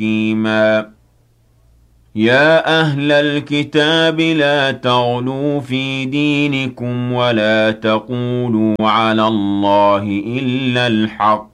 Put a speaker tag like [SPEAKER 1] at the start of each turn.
[SPEAKER 1] حكيما يا أهل الكتاب لا تغلوا في دينكم ولا تقولوا على الله إلا الحق